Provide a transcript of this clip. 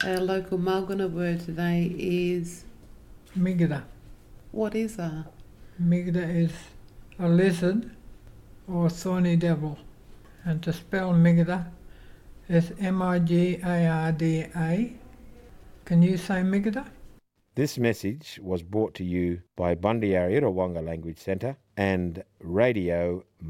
Our local Mulgana word today is... Migda. What is that? Migda is a lizard or thorny devil. And to spell Migda is Migarda. Can you say Migda? This message was brought to you by Bundy Arrarionga Language Centre and Radio